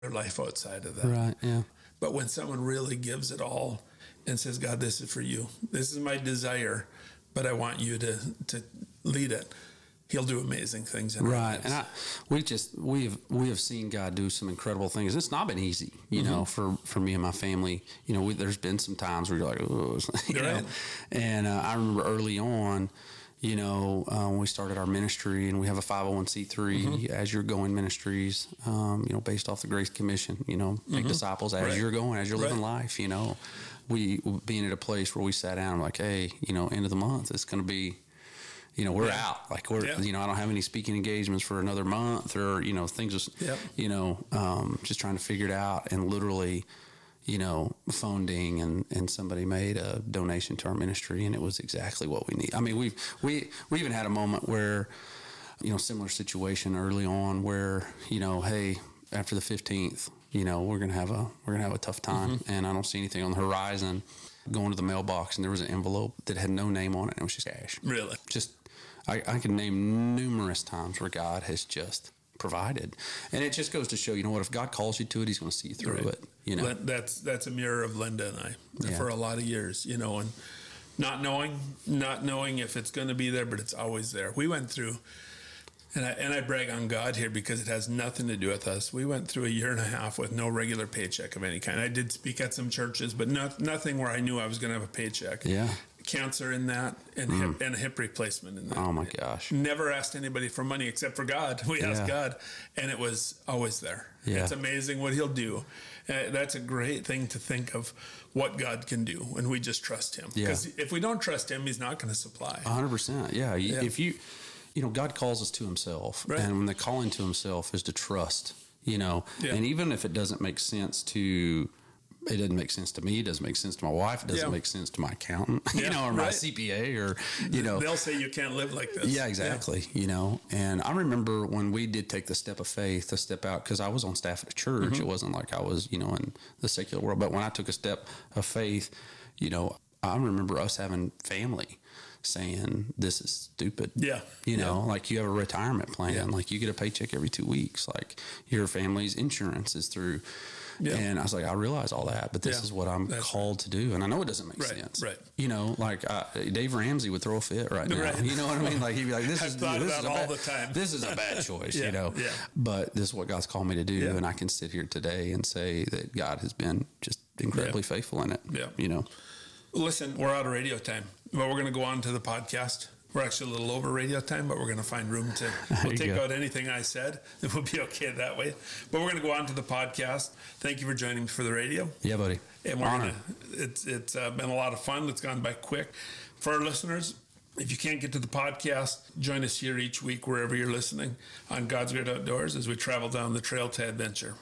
life outside of that. Right, yeah. But when someone really gives it all and says, God, this is for you. This is my desire, but I want you to lead it. He'll do amazing things in our lives. And we have seen God do some incredible things. It's not been easy, you know, for me and my family. You know, there's been some times where you're like, oh, you know. And I remember early on, you know, when we started our ministry, and we have a 501c3 As You're Going Ministries, you know, based off the Grace Commission, you know, make disciples as you're going, as you're living life, you know. We being at a place where we sat down like, hey, you know, end of the month, it's going to be, you know, we're out. Like you know, I don't have any speaking engagements for another month, or, you know, things just, you know, just trying to figure it out. And literally, you know, phone ding, and somebody made a donation to our ministry, and it was exactly what we need. I mean, we even had a moment where, you know, similar situation early on where, you know, hey, after the 15th, you know, we're gonna have a tough time, and I don't see anything on the horizon. Going to the mailbox, and there was an envelope that had no name on it, and it was just cash. Really? Just I can name numerous times where God has just provided, and it just goes to show, you know what, if God calls you to it, He's going to see you through it. You know, that's a mirror of Linda and I for a lot of years. You know, and not knowing if it's going to be there, but it's always there. We went through, and I brag on God here because it has nothing to do with us. We went through a year and a half with no regular paycheck of any kind. I did speak at some churches, but nothing where I knew I was going to have a paycheck. Yeah. Cancer in that, and a hip replacement in that. Oh my gosh. Never asked anybody for money except for God. We asked God, and it was always there. Yeah. It's amazing what He'll do. That's a great thing to think of, what God can do when we just trust Him. Because if we don't trust Him, He's not going to supply. 100%. Yeah. If you know, God calls us to Himself, and when the calling to Himself is to trust, you know, and even if it doesn't make sense to, it doesn't make sense to me, it doesn't make sense to my wife, it doesn't make sense to my accountant, you know, or my CPA, or, you know. They'll say you can't live like this. Yeah, exactly. You know, and I remember when we did take the step of faith to step out, because I was on staff at a church. It wasn't like I was, you know, in the secular world. But when I took a step of faith, you know, I remember us having family saying, this is stupid. You know, like, you have a retirement plan, like, you get a paycheck every 2 weeks, like, your family's insurance is through. And I was like, I realize all that, but this is what I'm called to do. And I know it doesn't make sense. You know, like, Dave Ramsey would throw a fit right now. You know what I mean? Like, he'd be like, this is a bad choice, you know. But this is what God's called me to do. And I can sit here today and say that God has been just incredibly faithful in it. You know. Listen, we're out of radio time, but we're going to go on to the podcast. We're actually a little over radio time, but we're going to find room to, we'll take out anything I said. It will be okay that way. But we're going to go on to the podcast. Thank you for joining me for the radio. Yeah, buddy. And it's been a lot of fun. It's gone by quick. For our listeners, if you can't get to the podcast, join us here each week, wherever you're listening, on God's Great Outdoors, as we travel down the trail to adventure.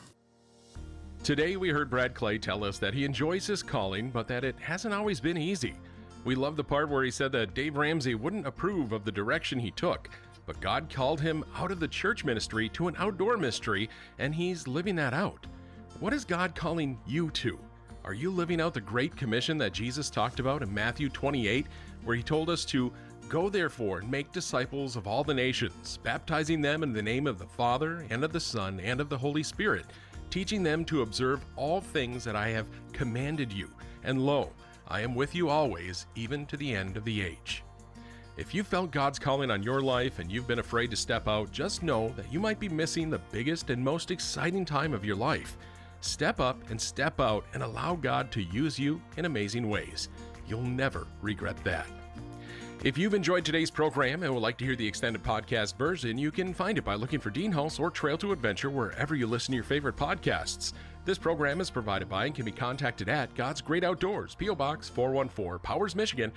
Today we heard Brad Clay tell us that he enjoys his calling, but that it hasn't always been easy. We love the part where he said that Dave Ramsey wouldn't approve of the direction he took, but God called him out of the church ministry to an outdoor ministry, and he's living that out. What is God calling you to? Are you living out the Great Commission that Jesus talked about in Matthew 28, where He told us to go therefore and make disciples of all the nations, baptizing them in the name of the Father and of the Son and of the Holy Spirit, teaching them to observe all things that I have commanded you, and lo, I am with you always, even to the end of the age. If you felt God's calling on your life and you've been afraid to step out, just know that you might be missing the biggest and most exciting time of your life. Step up and step out and allow God to use you in amazing ways. You'll never regret that. If you've enjoyed today's program and would like to hear the extended podcast version, you can find it by looking for Dean Hulse or Trail to Adventure wherever you listen to your favorite podcasts. This program is provided by and can be contacted at God's Great Outdoors, P.O. Box 414, Powers, Michigan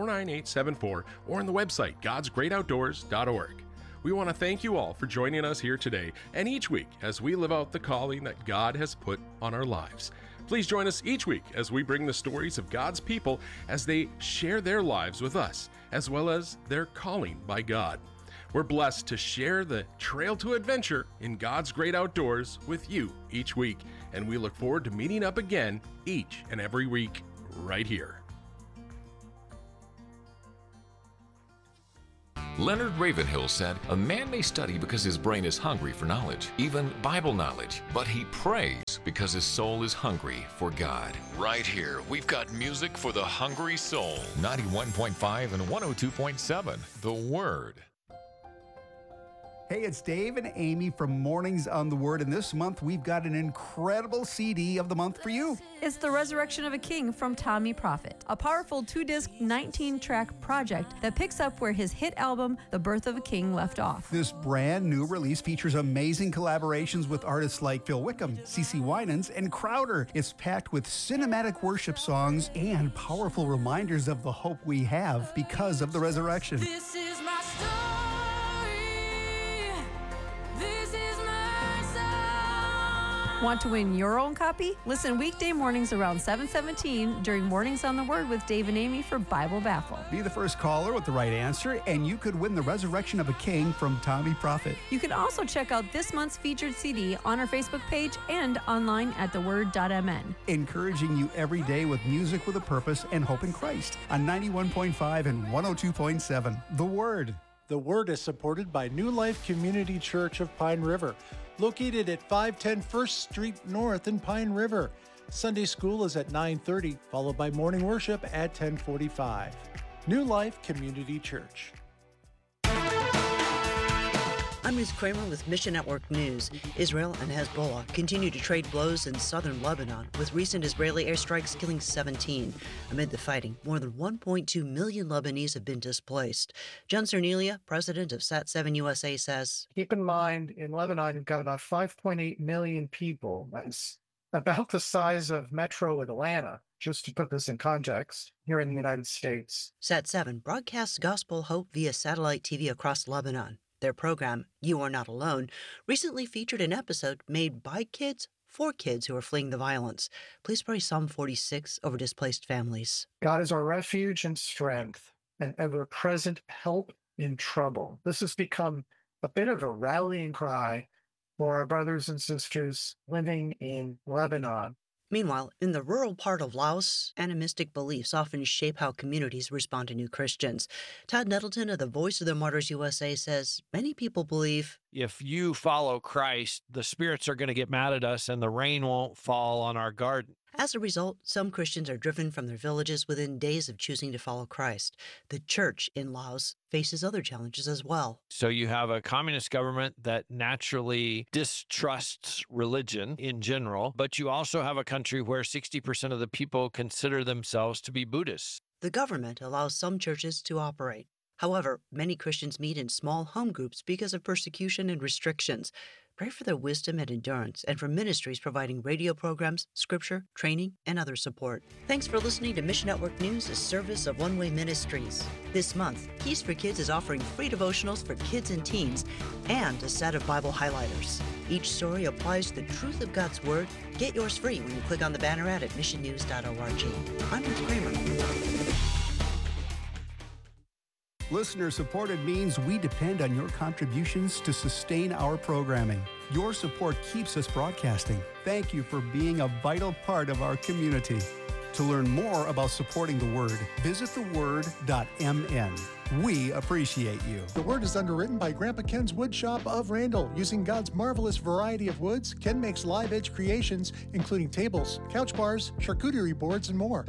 49874, or on the website godsgreatoutdoors.org. We want to thank you all for joining us here today and each week as we live out the calling that God has put on our lives. Please join us each week as we bring the stories of God's people as they share their lives with us, as well as their calling by God. We're blessed to share the trail to adventure in God's Great Outdoors with you each week, and we look forward to meeting up again each and every week right here. Leonard Ravenhill said, "A man may study because his brain is hungry for knowledge, even Bible knowledge, but he prays because his soul is hungry for God." Right here, we've got music for the hungry soul. 91.5 and 102.7, The Word. Hey, it's Dave and Amy from Mornings on the Word, and this month we've got an incredible CD of the month for you. It's The Resurrection of a King from Tommy Prophet, a powerful 2-disc, 19-track project that picks up where his hit album, The Birth of a King, left off. This brand new release features amazing collaborations with artists like Phil Wickham, CeCe Winans, and Crowder. It's packed with cinematic worship songs and powerful reminders of the hope we have because of the resurrection. This is my story. Want to win your own copy? Listen weekday mornings around 7:17 during Mornings on the Word with Dave and Amy for Bible Baffle. Be the first caller with the right answer, and you could win The Resurrection of a King from Tommy Prophet. You can also check out this month's featured CD on our Facebook page and online at theword.mn. Encouraging you every day with music with a purpose and hope in Christ on 91.5 and 102.7. The Word. The Word is supported by New Life Community Church of Pine River, located at 510 First Street North in Pine River. Sunday school is at 9:30, followed by morning worship at 10:45. New Life Community Church. I'm Ruth Kramer with Mission Network News. Israel and Hezbollah continue to trade blows in southern Lebanon, with recent Israeli airstrikes killing 17. Amid the fighting, more than 1.2 million Lebanese have been displaced. John Cernelia, president of Sat7 USA, says, "Keep in mind, in Lebanon, you've got about 5.8 million people. That's about the size of Metro Atlanta, just to put this in context, here in the United States." Sat7 broadcasts gospel hope via satellite TV across Lebanon. Their program, You Are Not Alone, recently featured an episode made by kids for kids who are fleeing the violence. Please pray Psalm 46 over displaced families. God is our refuge and strength, an ever-present help in trouble. This has become a bit of a rallying cry for our brothers and sisters living in Lebanon. Meanwhile, in the rural part of Laos, animistic beliefs often shape how communities respond to new Christians. Todd Nettleton of the Voice of the Martyrs USA says many people believe if you follow Christ, the spirits are going to get mad at us and the rain won't fall on our garden. As a result, some Christians are driven from their villages within days of choosing to follow Christ. The church in Laos faces other challenges as well. So you have a communist government that naturally distrusts religion in general, but you also have a country where 60% of the people consider themselves to be Buddhists. The government allows some churches to operate. However, many Christians meet in small home groups because of persecution and restrictions. Pray for their wisdom and endurance and for ministries providing radio programs, scripture, training, and other support. Thanks for listening to Mission Network News, a service of One Way Ministries. This month, Keys for Kids is offering free devotionals for kids and teens and a set of Bible highlighters. Each story applies to the truth of God's Word. Get yours free when you click on the banner ad at missionnews.org. I'm Ruth Kramer. Listener-supported means we depend on your contributions to sustain our programming. Your support keeps us broadcasting. Thank you for being a vital part of our community. To learn more about supporting the Word, visit theword.mn. We appreciate you. The Word is underwritten by Grandpa Ken's Wood Shop of Randall. Using God's marvelous variety of woods, Ken makes live edge creations, including tables, couch bars, charcuterie boards, and more.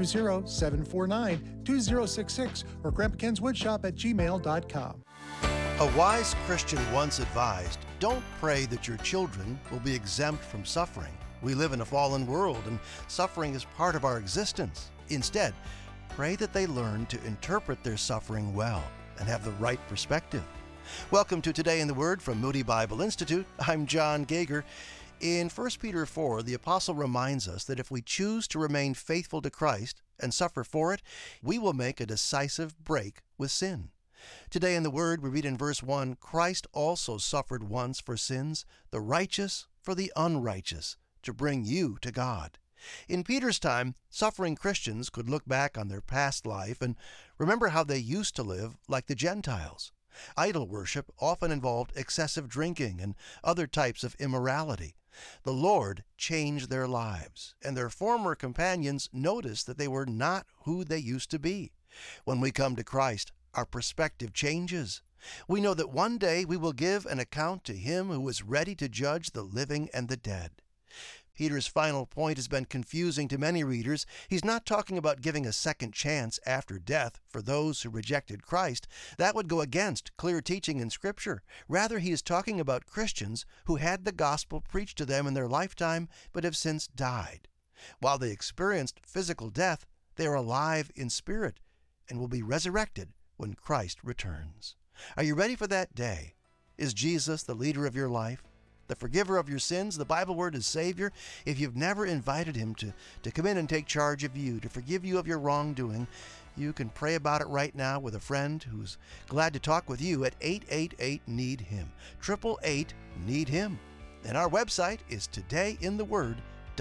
320-749-2066 or grandpakenswoodshop@gmail.com. A wise Christian once advised, don't pray that your children will be exempt from suffering. We live in a fallen world, and suffering is part of our existence. Instead, pray that they learn to interpret their suffering well and have the right perspective. Welcome to Today in the Word from Moody Bible Institute. I'm John Gager. In 1 Peter 4, the apostle reminds us that if we choose to remain faithful to Christ and suffer for it, we will make a decisive break with sin. Today in the Word, we read in verse 1, Christ also suffered once for sins, the righteous for the unrighteous, to bring you to God. In Peter's time, suffering Christians could look back on their past life and remember how they used to live like the Gentiles. Idol worship often involved excessive drinking and other types of immorality. The Lord changed their lives, and their former companions noticed that they were not who they used to be. When we come to Christ, our perspective changes. We know that one day we will give an account to Him who is ready to judge the living and the dead. Peter's final point has been confusing to many readers. He's not talking about giving a second chance after death for those who rejected Christ. That would go against clear teaching in Scripture. Rather, he is talking about Christians who had the gospel preached to them in their lifetime but have since died. While they experienced physical death, they are alive in spirit and will be resurrected when Christ returns. Are you ready for that day? Is Jesus the leader of your life, the forgiver of your sins, the Bible Word as Savior? If you've never invited Him to come in and take charge of you, to forgive you of your wrongdoing, you can pray about it right now with a friend who's glad to talk with you at 888-NEED-HIM, 888-NEED-HIM. And our website is todayintheword.org,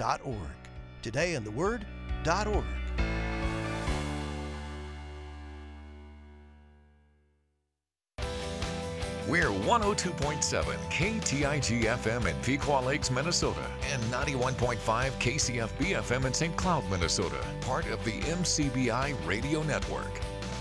todayintheword.org. We're 102.7 KTIG FM in Pequot Lakes, Minnesota, and 91.5 KCFB FM in St. Cloud, Minnesota, part of the MCBI Radio Network.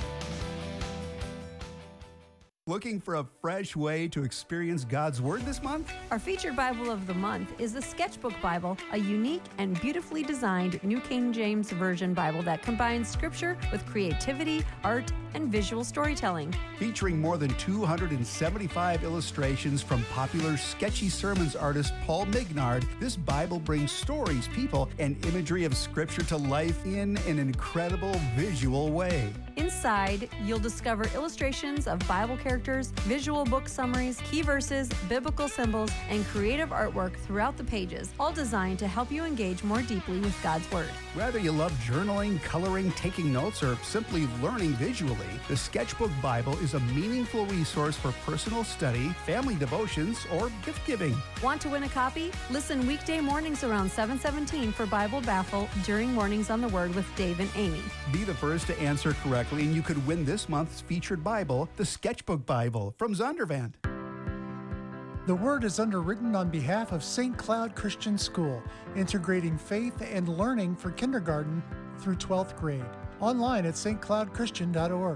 Looking for a fresh way to experience God's Word this month? Our featured Bible of the month is the Sketchbook Bible, a unique and beautifully designed New King James Version Bible that combines Scripture with creativity, art, and visual storytelling. Featuring more than 275 illustrations from popular sketchy sermons artist Paul Mignard, this Bible brings stories, people, and imagery of Scripture to life in an incredible visual way. Inside, you'll discover illustrations of Bible characters, visual book summaries, key verses, biblical symbols, and creative artwork throughout the pages, all designed to help you engage more deeply with God's Word. Whether you love journaling, coloring, taking notes, or simply learning visually, the Sketchbook Bible is a meaningful resource for personal study, family devotions, or gift giving. Want to win a copy? Listen weekday mornings around 7:17 for Bible Baffle during Mornings on the Word with Dave and Amy. Be the first to answer correctly, and you could win this month's featured Bible, the Sketchbook Bible from Zondervan. The Word is underwritten on behalf of St. Cloud Christian School, integrating faith and learning for kindergarten through 12th grade. Online at stcloudchristian.org.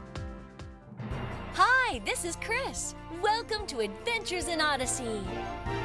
Hi, this is Chris. Welcome to Adventures in Odyssey.